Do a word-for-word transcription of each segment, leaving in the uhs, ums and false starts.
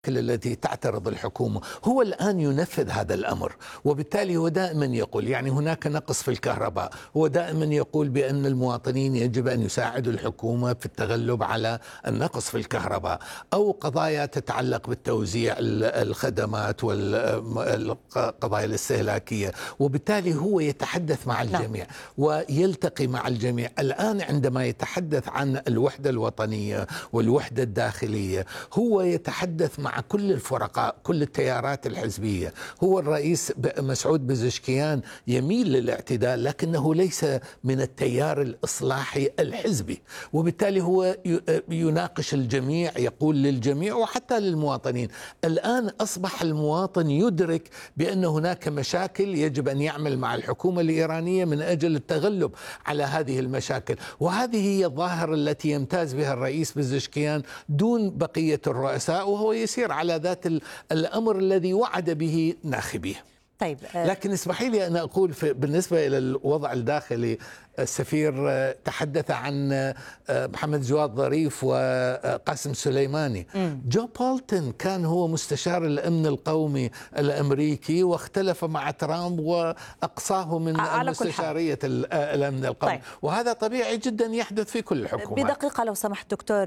التي تعترض الحكومة هو الآن ينفذ هذا الأمر، وبالتالي هو دائما يقول يعني هناك نقص في الكهرباء، هو دائما يقول بأن المواطنين يجب أن يساعدوا الحكومة في التغلب على النقص في الكهرباء، أو قضايا تتعلق بالتوزيع الخدمات والقضايا الاستهلاكية، وبالتالي هو يتحدث مع الجميع ويلتقي مع الجميع. الآن عندما يتحدث عن الوحدة الوطنية والوحدة الداخلية هو يتحدث مع مع كل الفرقاء، كل التيارات الحزبية. هو الرئيس مسعود بزشكيان يميل للاعتدال لكنه ليس من التيار الإصلاحي الحزبي، وبالتالي هو يناقش الجميع، يقول للجميع وحتى للمواطنين. الآن أصبح المواطن يدرك بأن هناك مشاكل يجب أن يعمل مع الحكومة الإيرانية من أجل التغلب على هذه المشاكل، وهذه هي الظاهرة التي يمتاز بها الرئيس بزشكيان دون بقية الرؤساء، وهو يسير على ذات الأمر الذي وعد به ناخبيه. طيب لكن اسمحي لي أن أقول بالنسبة إلى الوضع الداخلي، السفير تحدث عن محمد جواد ظريف وقاسم سليماني. م. جو بولتون كان هو مستشار الأمن القومي الأمريكي واختلف مع ترامب وأقصاه من مستشارية الأمن القومي. طيب. وهذا طبيعي جدا يحدث في كل الحكومات. بدقيقة لو سمحت دكتور،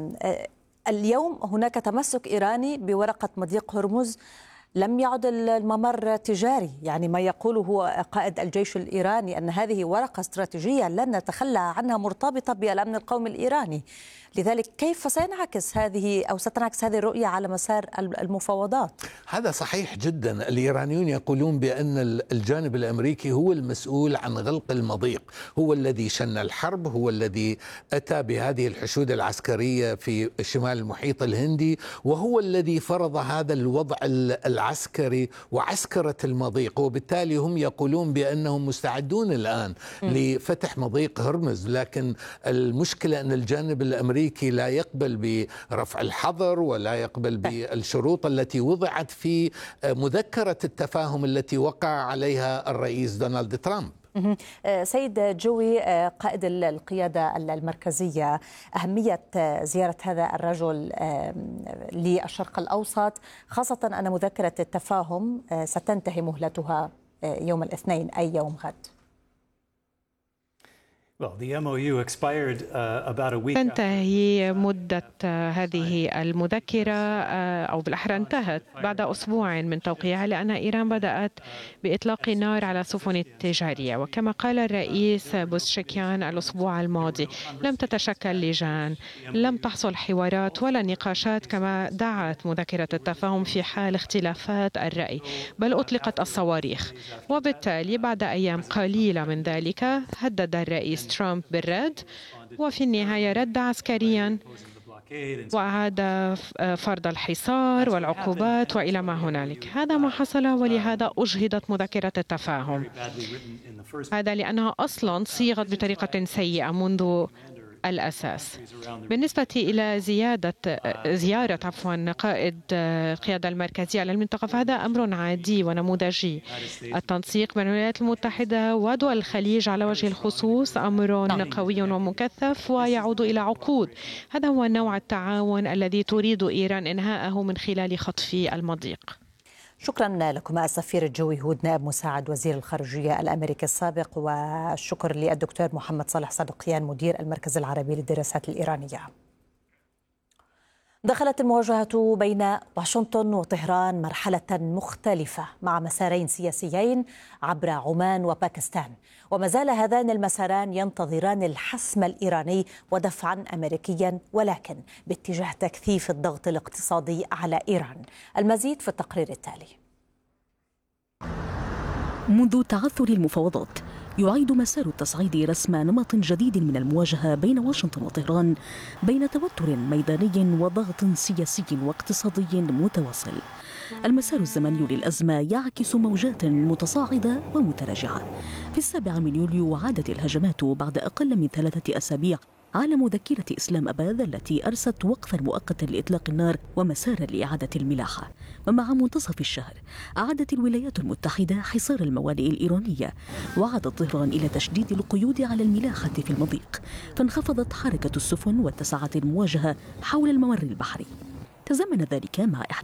اليوم هناك تمسك إيراني بورقة مضيق هرمز، لم يعد الممر تجاري، يعني ما يقوله هو قائد الجيش الإيراني أن هذه ورقة استراتيجية لن نتخلى عنها مرتبطة بالأمن القومي الإيراني. لذلك كيف سينعكس هذه أو ستنعكس هذه الرؤية على مسار المفاوضات؟ هذا صحيح جدا. الإيرانيون يقولون بأن الجانب الأمريكي هو المسؤول عن غلق المضيق، هو الذي شن الحرب، هو الذي أتى بهذه الحشود العسكرية في شمال المحيط الهندي، وهو الذي فرض هذا الوضع العسكري وعسكرة المضيق، وبالتالي هم يقولون بأنهم مستعدون الآن م. لفتح مضيق هرمز. لكن المشكلة أن الجانب الأمريكي لا يقبل برفع الحظر ولا يقبل بالشروط التي وضعت في مذكرة التفاهم التي وقع عليها الرئيس دونالد ترامب. سيد جوي، قائد القيادة المركزية، أهمية زيارة هذا الرجل للشرق الأوسط، خاصة أن مذكرة التفاهم ستنتهي مهلتها يوم الاثنين أي يوم غد. تنتهي مدة هذه المذكرة، أو بالأحرى انتهت بعد أسبوع من توقيعها، لأن إيران بدأت بإطلاق النار على السفن التجارية. وكما قال الرئيس بوزشكيان الأسبوع الماضي لم تتشكل لجان، لم تحصل حوارات ولا نقاشات كما دعت مذكرة التفاهم في حال اختلافات الرأي، بل أطلقت الصواريخ. وبالتالي بعد أيام قليلة من ذلك هدد الرئيس ترامب بالرد، وفي النهاية رد عسكريا وعاد فرض الحصار والعقوبات وإلى ما هنالك. هذا ما حصل، ولهذا أجهضت مذكرة التفاهم. هذا لأنها أصلا صيغت بطريقة سيئة منذ الأساس. بالنسبة إلى زيادة زيارة عفوا قائد القيادة المركزية على المنطقة، فهذا أمر عادي ونموذجي. التنسيق بين الولايات المتحدة ودول الخليج على وجه الخصوص أمر قوي ومكثف ويعود إلى عقود. هذا هو نوع التعاون الذي تريد إيران إنهاءه من خلال خطف المضيق. شكرا لكم السفير الجوي هود، نائب مساعد وزير الخارجية الأمريكي السابق، والشكر للدكتور محمد صالح صدقيان مدير المركز العربي للدراسات الإيرانية. دخلت المواجهة بين واشنطن وطهران مرحلة مختلفة مع مسارين سياسيين عبر عمان وباكستان، وما زال هذان المساران ينتظران الحسم الإيراني ودفعا أمريكيا، ولكن باتجاه تكثيف الضغط الاقتصادي على إيران. المزيد في التقرير التالي. منذ تعثر المفاوضات يعيد مسار التصعيد رسم نمط جديد من المواجهة بين واشنطن وطهران، بين توتر ميداني وضغط سياسي واقتصادي متواصل. المسار الزمني للأزمة يعكس موجات متصاعدة ومتراجعة. في السابع من يوليو عادت الهجمات بعد أقل من ثلاثة أسابيع على مذكرة إسلام أباد التي أرست وقفا مؤقتا لإطلاق النار ومسارا لإعادة الملاحة. ومع منتصف الشهر أعادت الولايات المتحدة حصار الموانئ الإيرانية، وعادت طهران إلى تشديد القيود على الملاحة في المضيق، فانخفضت حركة السفن واتسعت المواجهة حول الممر البحري. تزامن ذلك مع